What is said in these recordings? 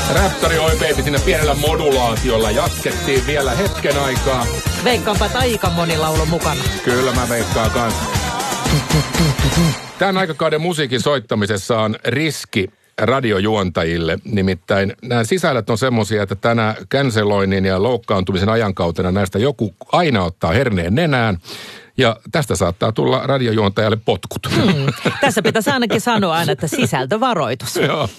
Raptori Oi Baby siinä pienellä modulaatiolla. Jatkettiin vielä hetken aikaa. Veikkaanpa aika moni laulu mukana. Kyllä mä veikkaan kanssa. Tämän aikakauden musiikin soittamisessa on riski radiojuontajille. Nimittäin nämä sisällöt on semmoisia, että tänä canceloinnin ja loukkaantumisen ajankautena näistä joku aina ottaa herneen nenään. Ja tästä saattaa tulla radiojuontajalle potkut. Tässä pitäisi ainakin sanoa aina, että sisältövaroitus.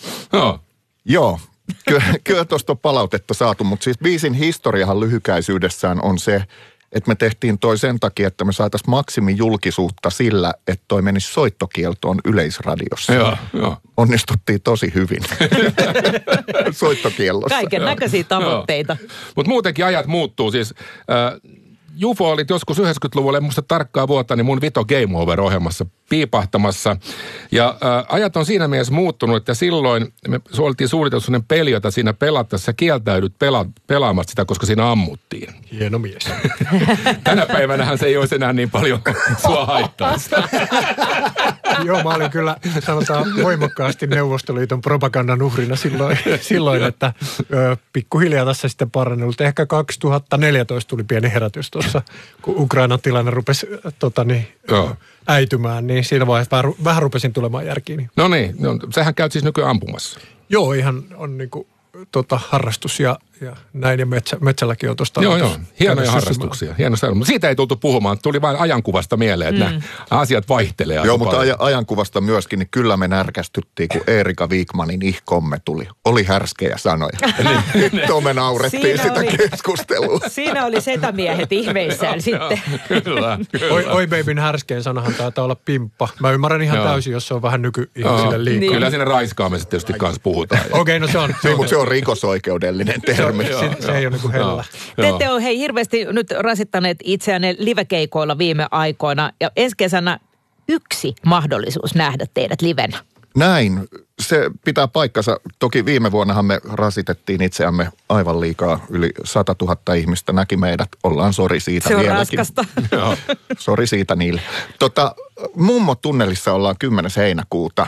Joo. Kyllä tuosta on palautetta saatu, mutta siis biisin historiahan lyhykäisyydessään on se, että me tehtiin toi sen takia, että me saataisiin maksimijulkisuutta sillä, että toi menisi soittokieltoon Yleisradiossa. Joo. Onnistuttiin tosi hyvin soittokiellossa. Kaiken näköisiä tavoitteita. Mutta muutenkin ajat muuttuu siis. Jufo olit joskus 90-luvulla, en muista tarkkaa vuotta, niin mun Vito Game Over-ohjelmassa piipahtamassa. Ja ajat on siinä mielessä muuttunut, että silloin me oltiin suunniteltu sellainen peli, jota siinä pelattaessa kieltäydyt pelaamasta sitä, koska siinä ammuttiin. Hieno mies. Tänä päivänähän se ei olisi enää niin paljon sua haittaa. Joo, mä olin kyllä, sanotaan, voimakkaasti Neuvostoliiton propagandan uhrina silloin että pikkuhiljaa tässä sitten parannellut. Ehkä 2014 tuli pieni herätys tuossa, kun Ukrainan tilanne rupesi äitymään, niin siinä vaiheessa vähän rupesin tulemaan järkiin. No niin, sähän käyt siis nykyään ampumassa. Joo, ihan on niinku harrastus ja näin, ja metsälläkin on tuosta. Joo, hienoja harrastuksia. Mutta siitä ei tultu puhumaan, tuli vain ajankuvasta mieleen, että nämä asiat vaihtelee. Joo, mutta ajankuvasta myöskin, niin kyllä me närkästyttiin, kun Erika Wigmanin ihkomme tuli. Oli härskejä sanoja. Hitto me naurettiin sitä keskustelua. Siinä oli setämiehet ihmeissään sitten. Kyllä. Oi Babyn härskein sanahan taitaa olla pimppa. Mä ymmärrän ihan täysin, jos se on vähän nykyihmisille liikaa. Niin. Kyllä siinä raiskaamisesta tietysti kanssa puhutaan. Okei, no se on. Mutta se on rikosoikeudellinen termi. Se ei ole niin kuin hellä. Te ette ole hirveästi nyt rasittaneet itseänne livekeikoilla viime aikoina. Ja ensi kesänä yksi mahdollisuus nähdä teidät livenä. Näin. Se pitää paikkansa. Toki viime vuonnahan me rasitettiin itseämme aivan liikaa. Yli 100 000 ihmistä näki meidät. Ollaan sori siitä vieläkin. Se on raskasta. Sori siitä niille. Mummotunnelissa ollaan 10. heinäkuuta.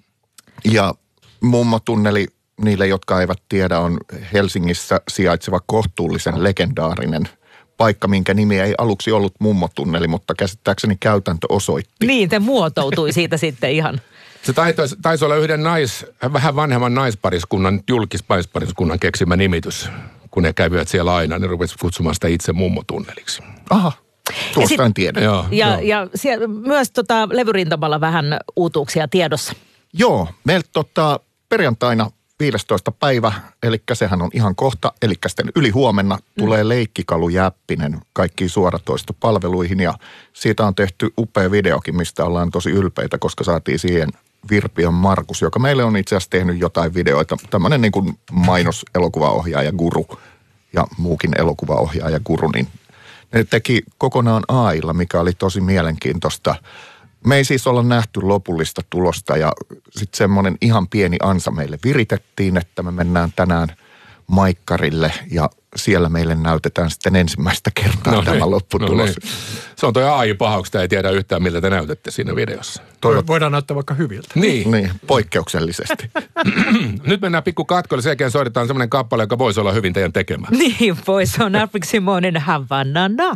Ja Mummotunneli, niille, jotka eivät tiedä, on Helsingissä sijaitseva kohtuullisen legendaarinen paikka, minkä nimi ei aluksi ollut Mummotunneli, mutta käsittääkseni käytäntö osoitti. Niin, te muotoutui siitä sitten ihan. Se taisi olla yhden vähän vanhemman naispariskunnan, julkispariskunnan keksimä nimitys. Kun ne kävivät siellä aina, ne rupesivat kutsumaan sitä itse Mummotunneliksi. Aha, tuosta en tiedä. Ja siellä myös levyrintamalla vähän uutuuksia tiedossa. Joo, meiltä perjantaina 15. päivä, eli sehän on ihan kohta, eli sitten ylihuomenna tulee Leikkikalu Jäppinen kaikkiin suoratoistopalveluihin ja siitä on tehty upea videokin, mistä ollaan tosi ylpeitä, koska saatiin siihen Virpion Markus, joka meille on itse asiassa tehnyt jotain videoita, tämmöinen niin kuin mainoselokuvaohjaaja guru ja muukin elokuvaohjaaja guru, niin ne teki kokonaan AIlla, mikä oli tosi mielenkiintoista. Me ei siis olla nähty lopullista tulosta ja sitten semmoinen ihan pieni ansa meille viritettiin, että me mennään tänään Maikkarille ja siellä meille näytetään sitten ensimmäistä kertaa tämä lopputulos. No niin. Se on toi AI-pahauksesta, ei tiedä yhtään miltä te näytätte siinä videossa. Voidaan näyttää vaikka hyviltä. Niin, poikkeuksellisesti. Nyt mennään pikku katkoille, sen jälkeen soitetaan semmoinen kappale, joka voisi olla hyvin teidän tekemä. Niin, voisi on Afric Simonen Havannana.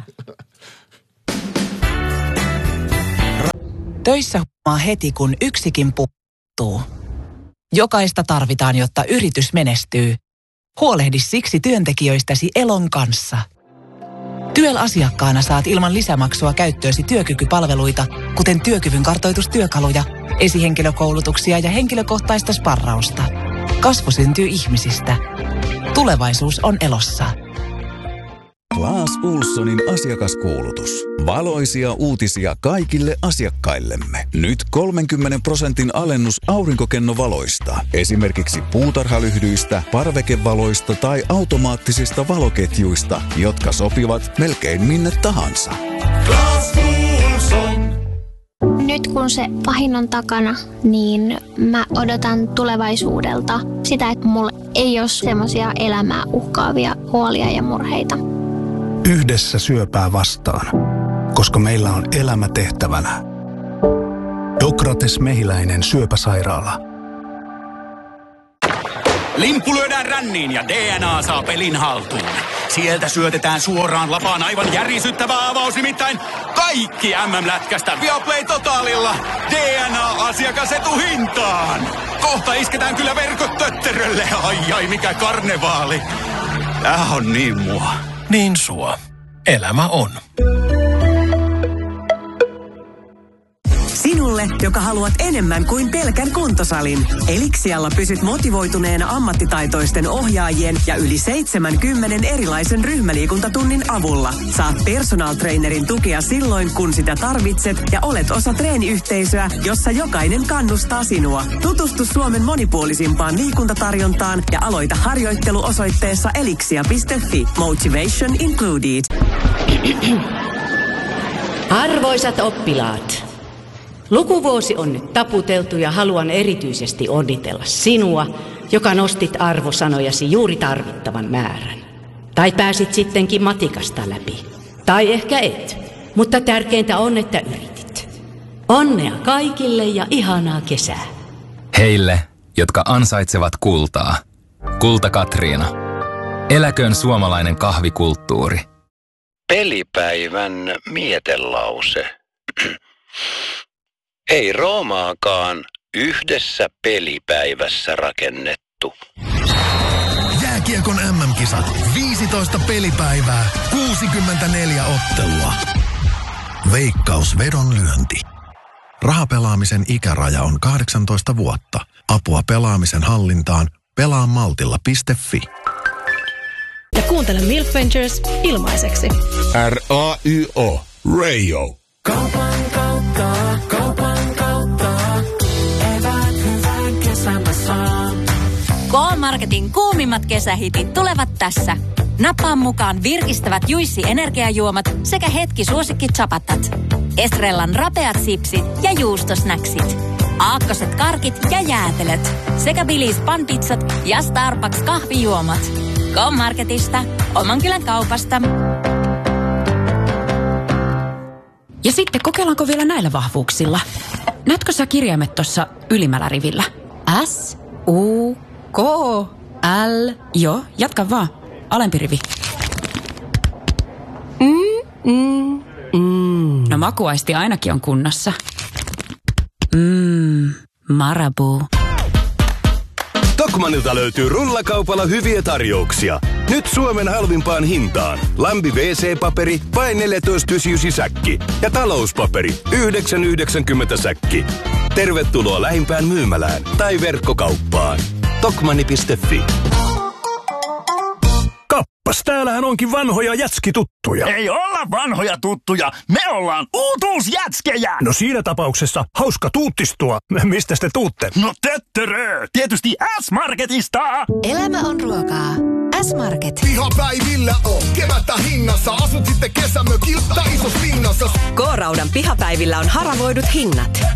Töissä huomaa heti, kun yksikin puuttuu. Jokaista tarvitaan, jotta yritys menestyy. Huolehdi siksi työntekijöistäsi Elon kanssa. TYEL-asiakkaana saat ilman lisämaksua käyttöösi työkykypalveluita, kuten työkyvyn kartoitustyökaluja, esihenkilökoulutuksia ja henkilökohtaista sparrausta. Kasvu syntyy ihmisistä. Tulevaisuus on Elossa. Claes Ohlsonin asiakaskuulutus. Valoisia uutisia kaikille asiakkaillemme. Nyt 30% alennus aurinkokennovaloista. Esimerkiksi puutarhalyhdyistä, parvekevaloista tai automaattisista valoketjuista, jotka sopivat melkein minne tahansa. Claes Ohlson. Nyt kun se pahin on takana, niin mä odotan tulevaisuudelta sitä, että mulla ei ole semmoisia elämää uhkaavia huolia ja murheita. Yhdessä syöpää vastaan, koska meillä on elämä tehtävänä. Dokrates Mehiläinen syöpäsairaala. Limppu lyödään ränniin ja DNA saa pelin haltuun. Sieltä syötetään suoraan lapaan aivan järisyttävä avaus, nimittäin kaikki MM-lätkästä Viaplay Totalilla DNA-asiakasetuhintaan. Kohta isketään kyllä verkot tötterölle. Ai mikä karnevaali. Tää on niin mua. Niin sua. Elämä on. Sinulle, joka haluat enemmän kuin pelkän kuntosalin. Elixialla pysyt motivoituneena ammattitaitoisten ohjaajien ja yli 70 erilaisen ryhmäliikuntatunnin avulla. Saat personal trainerin tukea silloin, kun sitä tarvitset ja olet osa treeniyhteisöä, jossa jokainen kannustaa sinua. Tutustu Suomen monipuolisimpaan liikuntatarjontaan ja aloita harjoittelu osoitteessa elixia.fi. Motivation included. Arvoisat oppilaat. Lukuvuosi on nyt taputeltu ja haluan erityisesti onnitella sinua, joka nostit arvosanojasi juuri tarvittavan määrän. Tai pääsit sittenkin matikasta läpi. Tai ehkä et. Mutta tärkeintä on, että yritit. Onnea kaikille ja ihanaa kesää. Heille, jotka ansaitsevat kultaa. Kulta Katriina. Eläköön suomalainen kahvikulttuuri. Pelipäivän mietelause. Ei Roomaakaan yhdessä pelipäivässä rakennettu. Jääkiekon MM-kisat. 15 pelipäivää, 64 ottelua. Veikkaus vedonlyönti. Rahapelaamisen ikäraja on 18 vuotta. Apua pelaamisen hallintaan pelaamaltilla.fi. Ja kuuntele Milk Ventures ilmaiseksi. R-A-Y-O. Rayo. Kaupan kautta. Evät hyvän kesän saa. K-Marketin kuumimmat kesähitit tulevat tässä. Nappaa mukaan virkistävät Juissi energiajuomat sekä hetki suosikki chapatat. Estrellan rapeat sipsit ja juustosnäksit. Aakkoset karkit ja jäätelöt. Sekä Billy's panpizzat ja Starbucks kahvijuomat. K-Marketista, oman kylän kaupasta. Ja sitten kokeillaanko vielä näillä vahvuuksilla? Näetkö sä kirjaimet tuossa ylimmällä rivillä? S, U, K, L. Joo, jatka vaan. Alempi rivi. No makuaisti ainakin on kunnossa. Marabou. Tokmanilta löytyy rullakaupalla hyviä tarjouksia. Nyt Suomen halvimpaan hintaan. Lambi WC-paperi vain 14,99 säkki. Ja talouspaperi 9,90 säkki. Tervetuloa lähimpään myymälään tai verkkokauppaan. Tokmanni.fi. Kappas, täällähän onkin vanhoja jätskituttuja. Ei olla vanhoja tuttuja, me ollaan uutuusjätskejä. No siinä tapauksessa hauska tuuttistua. Mistä te tuutte? No töttörö, tietysti S-Marketista. Elämä on ruokaa. S-Market. Pihapäivillä on kevättä hinnassa. Asut sitten kesämökillä tai isos linnassa. K-Raudan pihapäivillä on haravoidut hinnat.